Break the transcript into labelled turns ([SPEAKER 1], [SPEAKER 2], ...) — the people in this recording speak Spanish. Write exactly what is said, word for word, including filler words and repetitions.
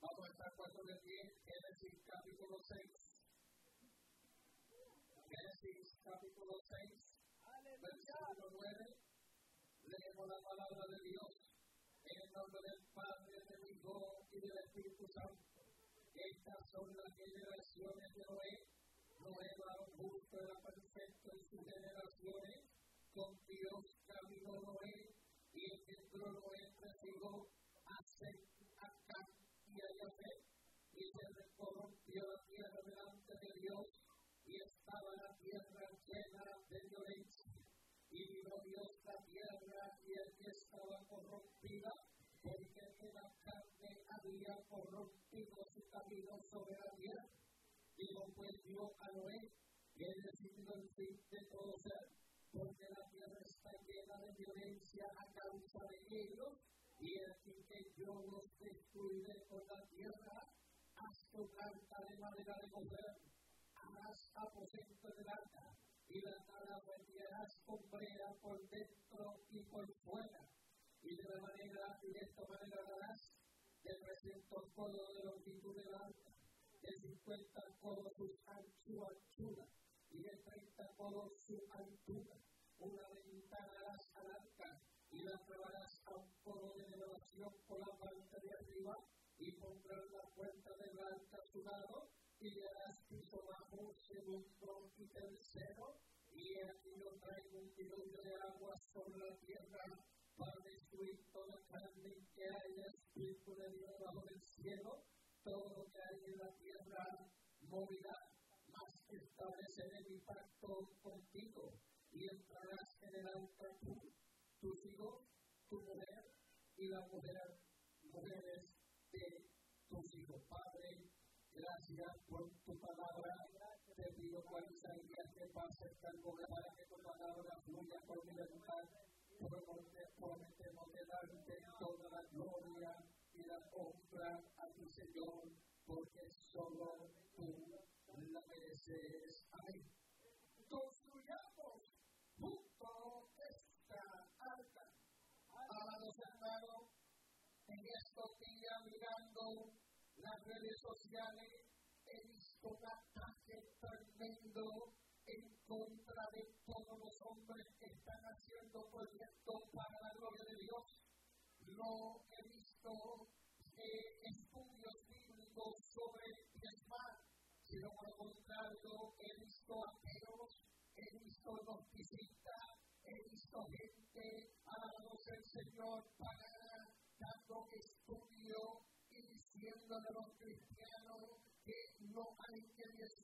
[SPEAKER 1] Vamos a estar cuatro de pie, Génesis capítulo seis. Génesis capítulo seis, versículo nueve. Leemos la palabra de Dios en el nombre del Padre, del Hijo y del Espíritu Santo. Estas son las generaciones de Noé. Noé varón justo era perfecto en sus generaciones. Con Dios caminó Noé y engendró Noé tres hijos, a Sem, a Cam y a Jafet. Y se corrompió la tierra delante de Dios y estaba la tierra llena de violencia. Y vio Dios la tierra y el que estaba corrompida, porque la carne había corrompido su camino sobre la tierra. Dijo pues Dios a Noé, que he decidido el fin de todo ser, porque la tierra está llena de violencia a causa de ellos, y así que yo los destruiré con la tierra. Haz tu planta de madera de coser, harás aposento del arca, y la tala vendrás con brea por dentro y por fuera. Y de la manera, y de esta manera harás de trescientos codos de longitud del arca, de cincuenta codos su anchura, y de treinta codos su altura. Una ventana harás al arca, y la clavarás a un codo de elevación por la parte de arriba, y pondrás la puerta del arca a su lado, y le harás piso bajo, segundo y tercero. Y aquí yo traigo un diluvio de agua sobre la tierra para destruir toda carne que haya espíritu de Dios bajo del cielo. Todo lo que hay en la tierra morirá, mas estableceré mi pacto contigo, y entrarás en el arca tú, tus hijos, tu mujer, y la mujer, mujeres de tus hijos. Padre, gracias por tu palabra. Te pido cual Isaías que pase tal boca para que tu palabra fluya por mi libertad. Prometemos de darte toda la gloria y la honra a tu Señor, porque solo tú la mereces. Amén. Construyamos juntos esta arca. Amados hermanos, en estos días mirando las redes sociales, he visto un ataque tremendo en contra de todos los hombres que están haciendo proyectos para la gloria de Dios. No he visto eh, estudios bíblicos sobre diezmar, sino por el contrario, he visto ateos, he visto gnosticistas, he visto gente, alabado sea el Señor, pagana, dando estudio y diciéndole a los cristianos que no hay que diezmar.